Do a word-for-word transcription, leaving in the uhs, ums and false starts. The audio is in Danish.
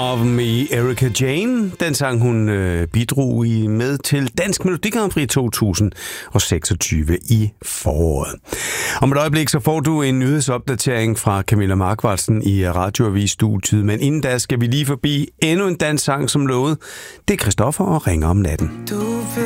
of Me, Erika Jane. Den sang hun øh, bidrog i med til Dansk Melodi Grand Prix to tusind seksogtyve i foråret. Om et øjeblik så får du en nyhedsopdatering fra Camilla Markvartsen i Radioavis-studiet, men inden da skal vi lige forbi endnu en dansk sang som lovet. Det er Christoffer og Ringer om natten.